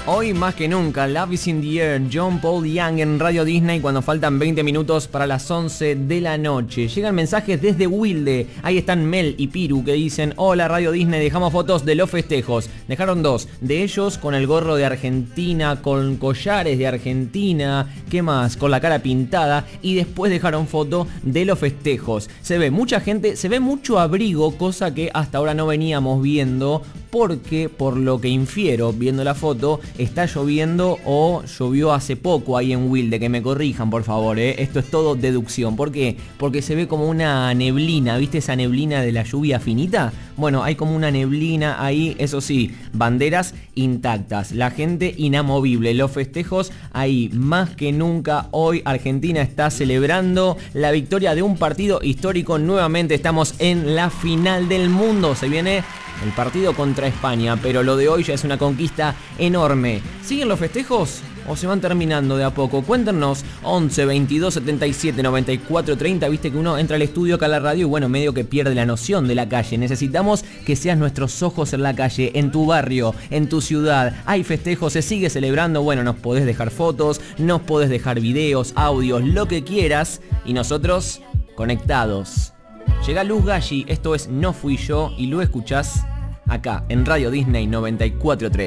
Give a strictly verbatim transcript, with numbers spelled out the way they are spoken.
Hoy más que nunca, Love is in the Air, John Paul Young en Radio Disney cuando faltan veinte minutos para las once de la noche. Llegan mensajes desde Wilde. Ahí están Mel y Piru que dicen: hola Radio Disney, dejamos fotos de los festejos. Dejaron dos, de ellos con el gorro de Argentina, con collares de Argentina, ¿qué más? Con la cara pintada, y después dejaron foto de los festejos. Se ve mucha gente, se ve mucho abrigo, cosa que hasta ahora no veníamos viendo, porque por lo que infiero viendo la foto, está lloviendo o llovió hace poco ahí en Wilde. Que me corrijan por favor, ¿eh? Esto es todo deducción. ¿Por qué? Porque se ve como una neblina, ¿viste esa neblina de la lluvia finita? Bueno, hay como una neblina ahí, eso sí, banderas intactas, la gente inamovible, los festejos ahí más que nunca. Hoy Argentina está celebrando la victoria de un partido histórico. Nuevamente estamos en la final del mundo. Se viene el partido contra España, pero lo de hoy ya es una conquista enorme. ¿Siguen los festejos o se van terminando de a poco? Cuéntenos. Once, veintidós, setenta y siete, noventa y cuatro, treinta. Viste que uno entra al estudio acá a la radio y bueno, medio que pierde la noción de la calle. Necesitamos que seas nuestros ojos en la calle, en tu barrio, en tu ciudad. Hay festejos, se sigue celebrando. Bueno, nos podés dejar fotos, nos podés dejar videos, audios, lo que quieras, y nosotros conectados. Llega Luz Galli, esto es No Fui Yo, y lo escuchás acá en Radio Disney noventa y cuatro punto tres.